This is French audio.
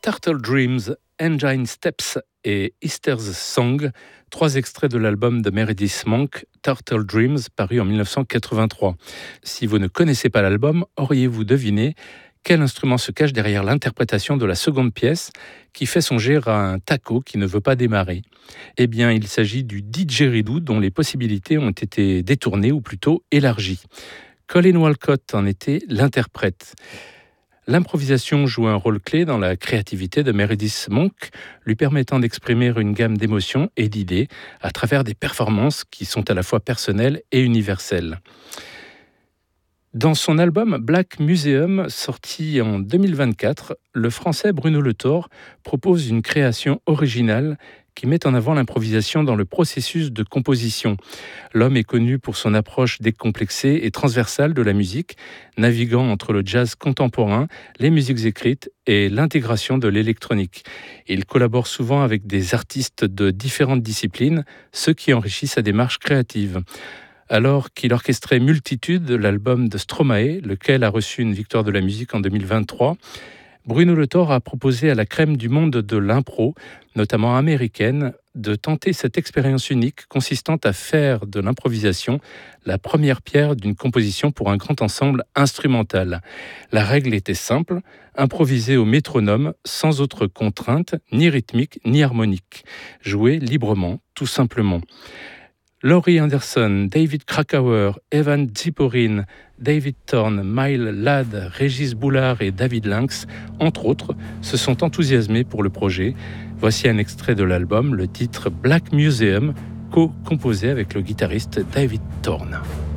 Turtle Dreams, Engine Steps et Easter's Song, 3 extraits de l'album de Meredith Monk, Turtle Dreams, paru en 1983. Si vous ne connaissez pas l'album, auriez-vous deviné quel instrument se cache derrière l'interprétation de la seconde pièce qui fait songer à un taco qui ne veut pas démarrer? Eh bien, il s'agit du didgeridoo dont les possibilités ont été détournées ou plutôt élargies. Colin Walcott en était l'interprète. L'improvisation joue un rôle clé dans la créativité de Meredith Monk, lui permettant d'exprimer une gamme d'émotions et d'idées à travers des performances qui sont à la fois personnelles et universelles. Dans son album Black Museum, sorti en 2024, le Français Bruno Le Thor propose une création originale qui met en avant l'improvisation dans le processus de composition. L'homme est connu pour son approche décomplexée et transversale de la musique, naviguant entre le jazz contemporain, les musiques écrites et l'intégration de l'électronique. Il collabore souvent avec des artistes de différentes disciplines, ce qui enrichit sa démarche créative. Alors qu'il orchestrait Multitude, l'album de Stromae, lequel a reçu une victoire de la musique en 2023, Bruno Le Thor a proposé à la crème du monde de l'impro, notamment américaine, de tenter cette expérience unique consistant à faire de l'improvisation la première pierre d'une composition pour un grand ensemble instrumental. La règle était simple, improviser au métronome sans autre contrainte, ni rythmique ni harmonique. Jouer librement, tout simplement. Laurie Anderson, David Krakauer, Evan Ziporyn, David Thorne, Mile Ladd, Régis Boulard et David Lynx, entre autres, se sont enthousiasmés pour le projet. Voici un extrait de l'album, le titre Black Museum, co-composé avec le guitariste David Thorne.